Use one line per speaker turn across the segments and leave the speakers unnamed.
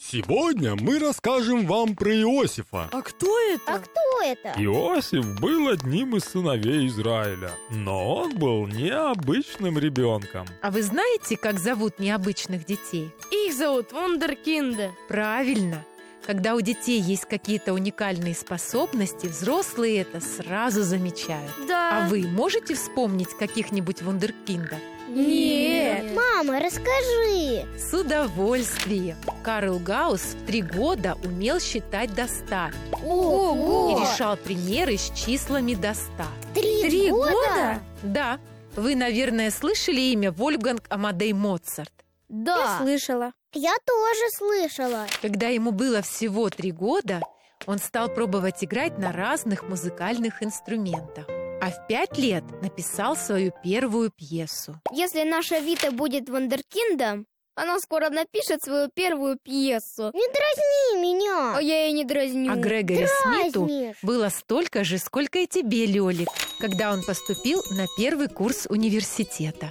Сегодня мы расскажем вам про Иосифа.
А кто это?
Иосиф был одним из сыновей Израиля, но он был необычным ребенком.
А вы знаете, как зовут необычных детей?
Их зовут вундеркинды.
Правильно. Когда у детей есть какие-то уникальные способности, взрослые это сразу замечают.
Да.
А вы можете вспомнить каких-нибудь вундеркиндов?
Нет.
Мама, расскажи.
С удовольствием. Карл Гаусс в 3 года умел считать до 100
Ого!
и решал примеры с числами до 100.
3 года?
Да, вы, наверное, слышали имя Вольфганг Амадей Моцарт.
Да.
Слышала. Я тоже слышала.
Когда ему было всего 3 года, он стал пробовать играть на разных музыкальных инструментах. А в 5 лет написал свою первую пьесу.
Если наша Вита будет вундеркиндом,
Она скоро напишет свою первую пьесу.
не дразни меня.
А я ее не дразню.
А Грегори Смиту
Дразнишь.
было столько же, сколько и тебе, Лёлик, когда он поступил на 1-й курс университета.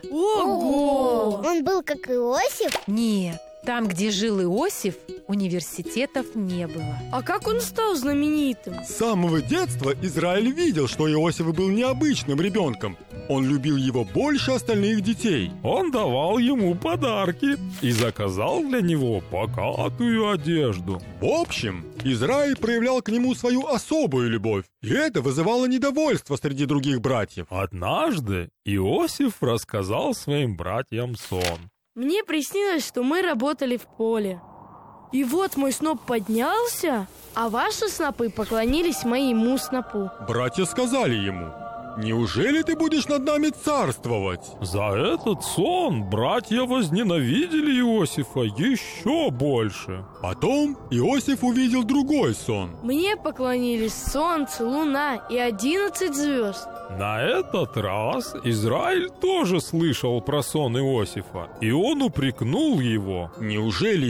Ого!
Он был как Иосиф.
Нет, там, где жил Иосиф, университетов не было.
А как он стал знаменитым?
С самого детства Израиль видел, что Иосиф был необычным ребенком. Он любил его больше остальных детей.
Он давал ему подарки и заказал для него богатую одежду.
В общем, Израиль проявлял к нему свою особую любовь, и это вызывало недовольство среди других братьев.
Однажды Иосиф рассказал своим братьям сон.
Мне приснилось, что мы работали в поле. И вот мой сноп поднялся, а ваши снопы поклонились моему снопу.
Братья сказали ему: «Неужели ты будешь над нами царствовать?»
За этот сон братья возненавидели Иосифа еще больше.
Потом Иосиф увидел другой сон.
Мне поклонились солнце, луна и 11 звезд.
На этот раз Израиль тоже слышал про сон Иосифа, и он упрекнул его.
«Неужели